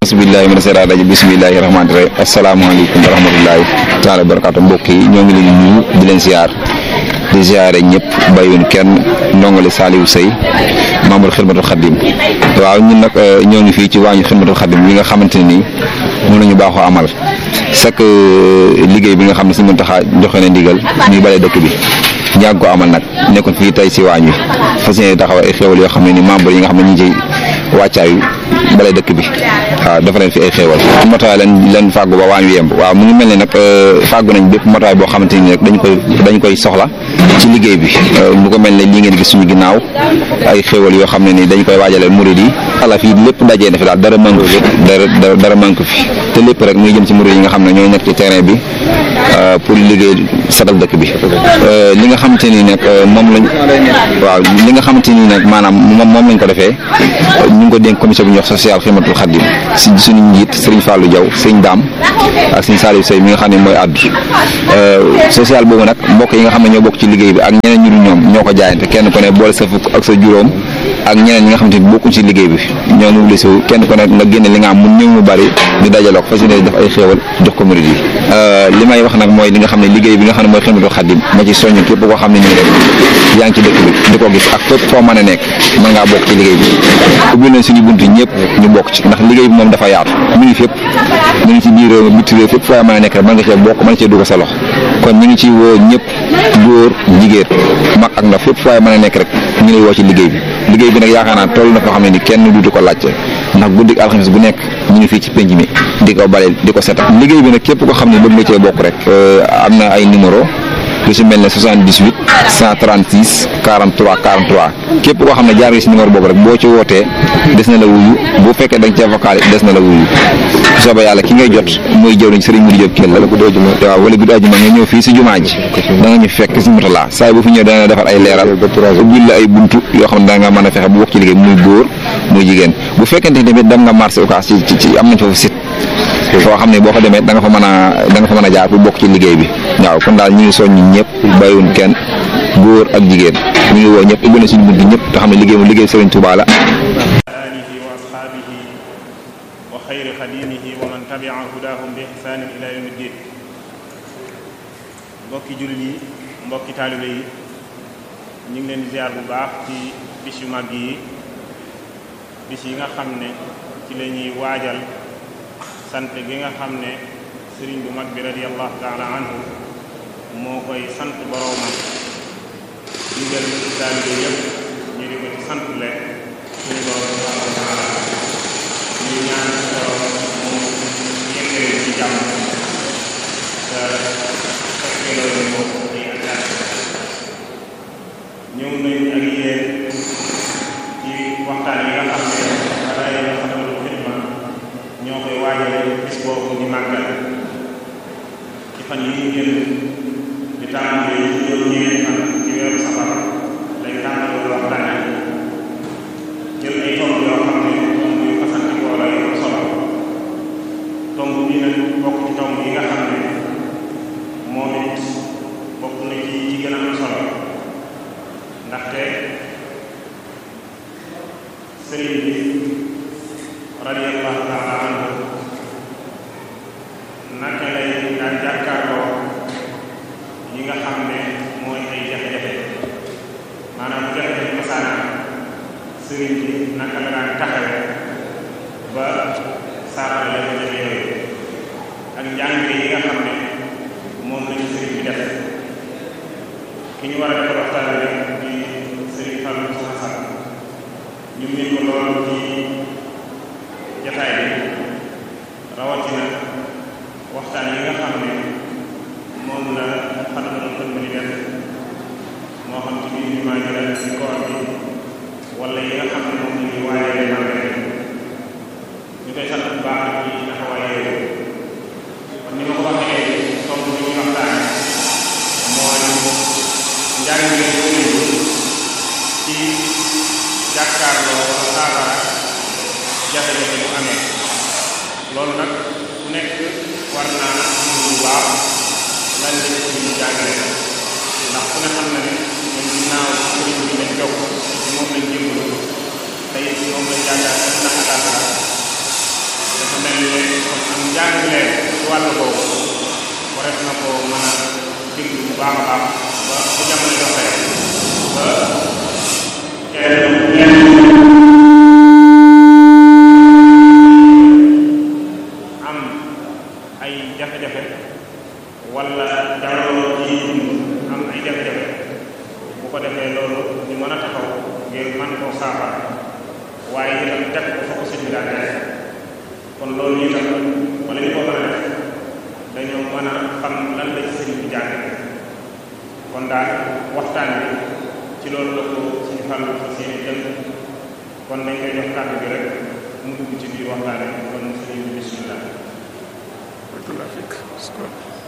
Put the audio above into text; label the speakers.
Speaker 1: bismillahi mina seytaani rajiim bismillahi rahmaani rahiim asalaamaaleykum wa rahmatullahi taala barakaatu mbokk yi ñoo ngi leen di nuyu di leen ziar di ziare ñëpp bàyyiwuñ kenn ndongole Saliou Seye membre Xidmatul Xadim waaw ñun nag ñoo ngi fii ci waañu Xidmatul Xadim yi nga xamante ne nii moom la ñu baaxoo amal chaque liggéey bi nga xam ne si Muntaxa joxe na ndigal ñuy bale dëkk bi ñaag ko amal nag nekkoon fii tey si waañ wi fas yéene taxaw ay xéewal yoo xam ne ni membre yi nga xam ne ñu ngi ciy wàccaayu bale dëkk bi waaw dafa leen fi ay xéewal motaay leen fàggu ba waañ wi yemb waaw mu ngi mel ne nag fàggu nañ bépp motaay boo xamante ni rek dañ koy soxla ci liggéey bi mu ko mel ne lii ngeen gis suñu ginnaaw ay xéewal yoo xam ne ni dañ koy waajaleel murid yi ala fii lépp dajee na fi daal dara manque fi dara manque fi te lépp rek muy jëm ci murid yi nga xam ne ñooy nekk ci terrain bi pour liggéey sagal dëkk bi li nga xamante ni nag moom lañ waaw li nga xamante ni nag maanaam moom lañ ko defee ñu ngi ko dénk commission bu ñuy wax social Xidmatul Xadim si suñu njiit Serigne Fallou Diaw Serigne Dame ak Serigne Saliou Seye mi nga xam ne mooy addu social boobu nag mbokk yi nga xam ne ñoo bokk ci liggéey bi ak ñeneen ñu dul ñoom ñoo ko jaayante kenn ku ne boole sa fukk ak sa juróom ak ñeneen ñi nga xamante ni bokkuñ ci liggéey bi ñoo mobilisé wu kenn ku ne nga génne li nga am mu néew mu bari ñu dajaloo ko fas yéene def ay xéewal jox ko murid yi li may wax nag mooy li nga xam ne liggéey bi nga xam ne mooy Xidmatul Xadim ma ci soññ képp koo xam ne nii rek yaa ngi ci dëkk bi di ko gis ak fépp foo mën a nekk mën ngaa bokk ci liggéey bi ubbi nañ suñu buntu ñëpp ñu bokk ci ndax liggéey bi moom dafa yaatu mu ngi fépp mu ngi ci biir réew biti réew fépp foo mën a nekk rek mën nga cee bokk mën cee dugg sa loxo kon ñu ngi ci woo ñëpp góor jigéen mag ak ndaw fépp foo mën a nekk rek ñu lay woo ci liggéey bi nag yaakaar naa toll na foo xam ne ni kenn duutu ko laajte ndax guddik alxames bu nekk ñu ngi fii ci penc mi di ko bale di ko setal liggéey bi nag képp ko xam ne bëgg nga cee bokk rek am na ay numéro lu si mel ne 78 136 43 43 képp koo xam ne jaar nga si numéro boobu rek boo ci wootee des na la wuyu bu fekkee da nga cee vocal des na la wuyu bu soobee yàlla ki ngay jot mooy jëwriñ Serigne Modou Diop Kell wala guddi ajuma waaw wala guddi ajuma nga ñëw fii si jumaa ji da nga ñu fekk si Moutala saa bu fi ñëw dana defar ay leeral ubbil la ay buntu yoo xam ne da nga mën a fexe bu bokk ci liggéey muy góor muy jigéen bu fekkente ni tamit dem nga marché Ocass ci am nañ foofu site foo xam ne boo fa demee da nga fa mën a jaar pour bokk ci liggéey bi waaw kon daal ñu ngi soññ ñëpp bàyyiwuñ kenn góor ak jigéen ñu ngi woo ñëpp ubbi na suñu bunt ñëpp te xam ne liggéey Serigne Touba la
Speaker 2: alihi wa ashabihi wa xayri xadimihi wa man tabia hudahum bi ihsanin ila yawmi ddin mbokki jullit yi mbokki taalibe yi ñu ngi leen di ziar bu baax ci bis yu mag yi bis yi nga xam ne ci la ñuy waajal sant gi nga xam ne sëriñ bu mag bi radiyallahu taala anhu moo koy sant boroomam digal ñu ci taalibe yëpp ñu di ko ci sant leen suñu borom subhanahu wa taala ñu ñaan borom mu yeggale ci jàmm te fekkee loolu moom ay attaque ñëw nañ ak yéen ci waxtaan yi nga xam ne xaraa yi nga xam ne xidma ñoo koy waajale bis boobu di màggal ci fan yi ñu jël di tàmbali ci juróom-ñeenti fan ci weeru safar lay tàmbali waxtaan yi jël ay tomb yoo xam ne tomb yu fasantikoo la yu solo tomb bi nag bokk ci tomb yi nga xam ne moom it bokk na ci gën a am solo ndaxte sëriñ bi radiyallahu taala anhu naka lay daan jàkkaarloo yi nga xam ne mooy ay jafe-jafe maanaam jafe-jafe masaana sëriñ bi naka la daan taxawe ba saafara jafe-jafe yooyu ak njàngale yi nga xam ne moom lañu sëriñ bi def ki ñu war a defal waxtaan rek di sëriñ Fallou Hassane ñu mën ko lool ci jataay bi rawatina waxtaan yi nga xam ne moom la Moukhaddamatoul Khidma di def moo xam ci biir jumaa ji la ci koor bi wala yi nga xam ne moom la ñuy waajalee màggal ñu koy sant bu baax ci taxawaay yooyu kon ni ma ko waxee tomb bi ñuy waxtaan mooy njàngale ci jàkkaarloo wala saafara jafe-jafe bu amee loolu nag ku nekk war naa mun bu baax lan lañ ko ñu jàngale ndax ku ne xam na ne ñun ginnaaw sëriñ bi lañ jokk moom lañ jëmbalu tey moom lañ jàngal ak ndax saafara dafa jàngalee ci wàllu boobu warees na ko mën a déglu bu baax a baax ba bu jamono doxee ba am ay jafe-jafe wala jaaroo ci am ay jafe-jafe bu ko defee loolu ñu mën a taxaw ngir mën koo saafara waaye itam teg ko fa ko sëñ bi daan def kon loolu itam wala ñu ko mën a def dañoo mën a xam lan la ci sëñ bi jàng kon daal waxtaan bi ci loolu la ko suñu fàllu fa seen tënk kon dañ koy jox kàddu bi rek mu dugg ci biir waxtaan bi kon sëñ bi bismillah.